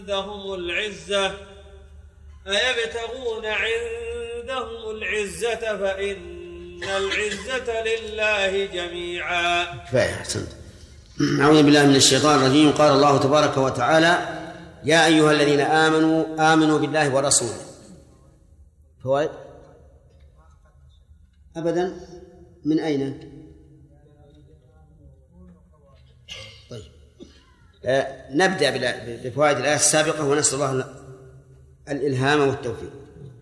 عندهم العزة أيبتغون عندهم العزة فإن العزة لله جميعا. كفاية. أحسنت. أعوذ بالله من الشيطان الرجيم. قال الله تبارك وتعالى: يا أيها الذين آمنوا بالله ورسوله. فوائد أبدا من أين؟ طيب نبدأ بفوائد الآية السابقة ونسأل الله الإلهام والتوفيق.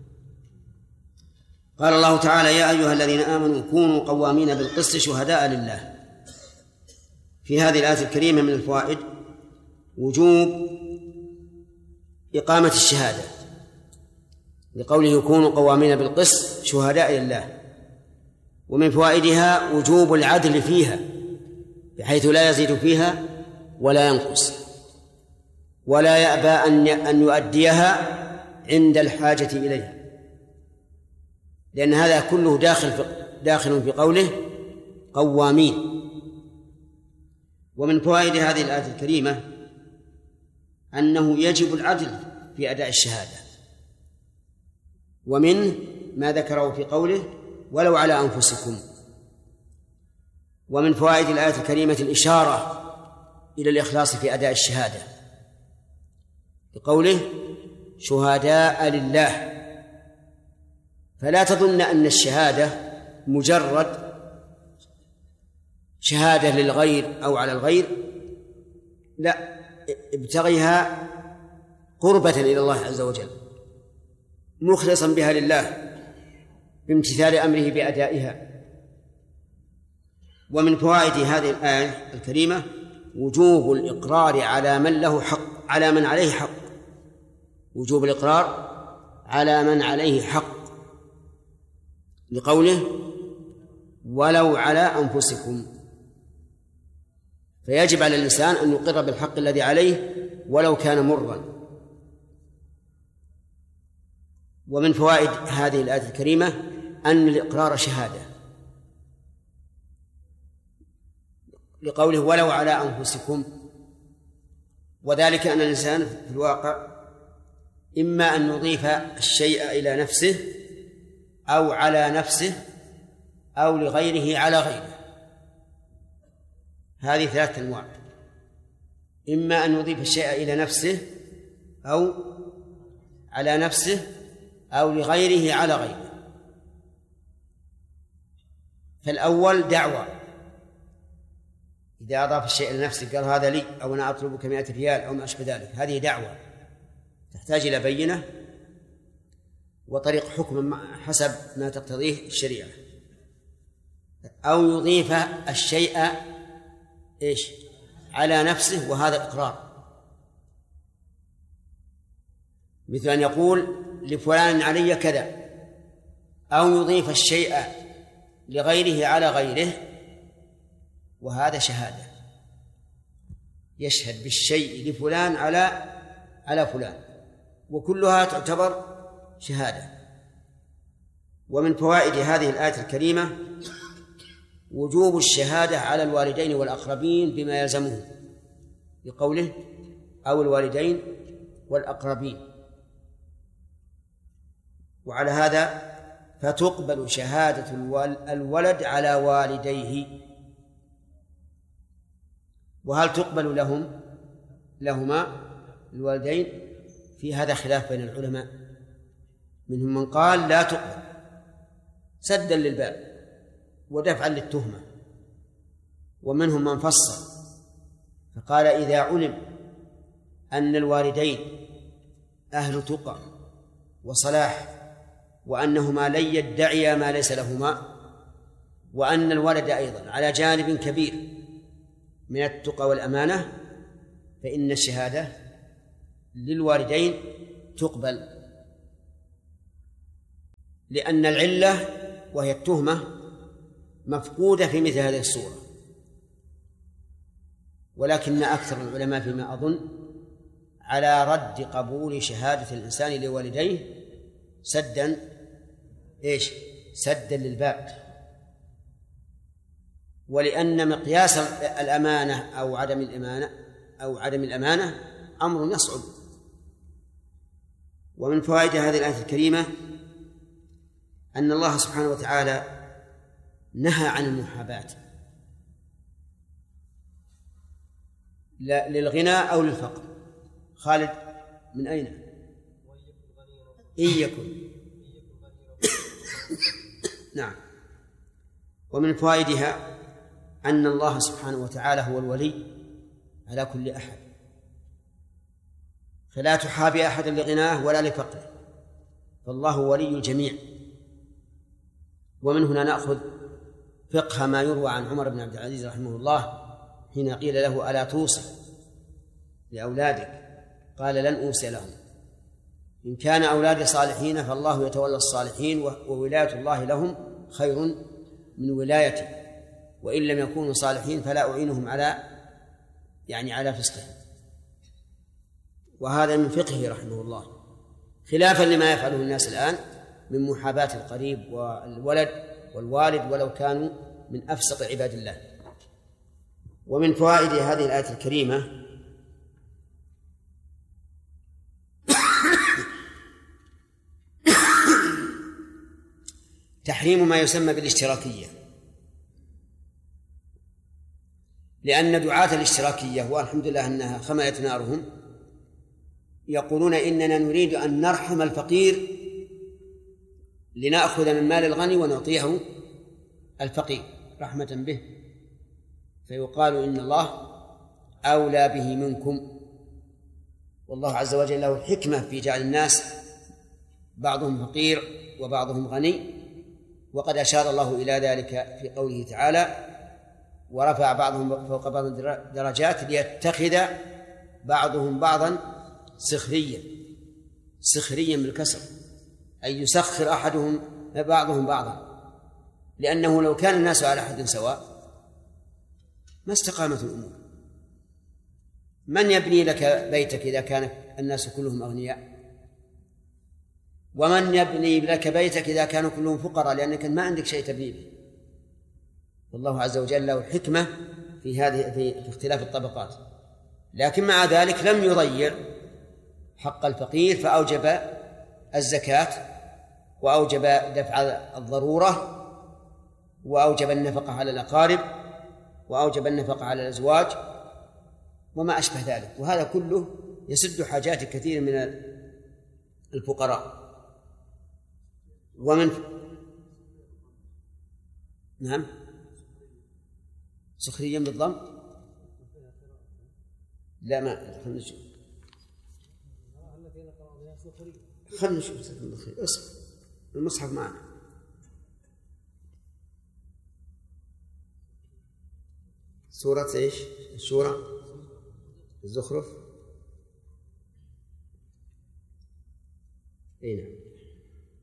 قال الله تعالى: يا أيها الذين آمنوا كونوا قوامين بالقسط شهداء لله. في هذه الآية الكريمة من الفوائد وجوب إقامة الشهادة، لقوله كونوا قوامين بالقسط شهداء لله. ومن فوائدها وجوب العدل فيها، بحيث لا يزيد فيها ولا ينقص، ولا يأبى أن يؤديها عند الحاجة إليها، لأن هذا كله داخل في قوله قوامين. ومن فوائد هذه الآية الكريمة أنه يجب العدل في أداء الشهادة، ومن ما ذكره في قوله ولو على أنفسكم. ومن فوائد الآية الكريمة الإشارة إلى الإخلاص في أداء الشهادة، بقوله شهداء لله. فلا تظن أن الشهادة مجرد شهادة للغير أو على الغير، لا، ابتغيها قربة إلى الله عز وجل، مخلصا بها لله بامتثال أمره بأدائها. ومن فوائد هذه الآية الكريمة وجوب الإقرار على من له حق، على من عليه حق، وجوب الإقرار على من عليه حق، لقوله ولو على أنفسكم. فيجب على الإنسان أن يقر بالحق الذي عليه ولو كان مرا. ومن فوائد هذه الآية الكريمة أن الإقرار شهادة، لقوله ولو على أنفسكم، وذلك أن الإنسان في الواقع إما أن يضيف الشيء إلى نفسه أو على نفسه أو لغيره على غيره. هذه ثلاثة أنواع: إما أن يضيف الشيء إلى نفسه أو على نفسه أو لغيره على غيره. فالأول دعوة، إذا أضاف الشيء إلى نفسه قال هذا لي أو أنا أطلبك 100 ريال أو ما أشبه ذلك، هذه دعوة تحتاج إلى بينة وطريق حكم حسب ما تقتضيه الشريعة. أو يضيف الشيء على نفسه، وهذا إقرار، مثل أن يقول لفلان علي كذا، أو يضيف الشيء لغيره على غيره، وهذا شهادة، يشهد بالشيء لفلان على فلان، وكلها تعتبر شهادة. ومن فوائد هذه الآية الكريمة وجوب الشهادة على الوالدين والأقربين بما يلزمه، لقوله أو الوالدين والأقربين. وعلى هذا فتقبل شهادة الولد على والديه. وهل تقبل لهما الوالدين؟ في هذا خلاف بين العلماء، منهم من قال لا تقبل سدا للباب ودفعا للتهمة، ومنهم من فصل فقال إذا علم أن الوالدين أهل تقى وصلاح، وأنهما لن يدعيا ما ليس لهما، وأن الولد أيضا على جانب كبير من التقى والأمانة، فإن الشهادة للوالدين تقبل، لأن العلة وهي التهمة مفقودة في مثل هذه الصورة. ولكن أكثر العلماء فيما أظن على رد قبول شهادة الإنسان لوالديه سدا للباب، ولأن مقياس الأمانة أو عدم الأمانة أمر يصعب ومن فوائد هذه الآية الكريمة أن الله سبحانه وتعالى نهى عن المحاباة للغنى أو للفقر. خالد من أين؟ إن يكن نعم. ومن فوائدها أن الله سبحانه وتعالى هو الولي على كل أحد، فلا تحابي أحدا لغناه ولا لفقره، فالله ولي الجميع. ومن هنا نأخذ فقه ما يروى عن عمر بن عبد العزيز رحمه الله حين قيل له: ألا توصي لأولادك؟ قال: لن أوصي لهم، إن كان أولادي صالحين فالله يتولى الصالحين، وولاية الله لهم خير من ولايتي، وإن لم يكونوا صالحين فلا أعينهم على فسقهم. وهذا من فقهه رحمه الله، خلافا لما يفعله الناس الآن من محاباة القريب والولد والوالد ولو كانوا من أفسق عباد الله. ومن فوائد هذه الآية الكريمة تحريم ما يسمى بالاشتراكية، لأن دعاة الاشتراكية والحمد لله أنها خملت نارهم يقولون: إننا نريد أن نرحم الفقير لنأخذ من مال الغني ونعطيه الفقير رحمة به، فيقال إن الله أولى به منكم، والله عز وجل له الحكمة في جعل الناس بعضهم فقير وبعضهم غني، وقد أشار الله إلى ذلك في قوله تعالى: ورفع بعضهم فوق بعض درجات ليتخذ بعضهم بعضا سخريا بالكسر، أي يسخر أحدهم بعضهم بعضا، لأنه لو كان الناس على حد سواء ما استقامت الأمور. من يبني لك بيتك إذا كان الناس كلهم أغنياء؟ ومن يبني لك بيتك إذا كانوا كلهم فقراء لأنك ما عندك شيء تبني به؟ والله عز وجل له الحكمة في اختلاف الطبقات، لكن مع ذلك لم يضيع حق الفقير، فأوجب الزكاة، وأوجب دفع الضرورة، وأوجب النفقة على الأقارب، وأوجب النفقة على الأزواج وما أشبه ذلك، وهذا كله يسد حاجات كثير من الفقراء. ومن نعم سخريا بالضم لا ما خلنا نشوف المصحف معنا. سورة ايش؟ الشورى، الزخرف، اي نعم.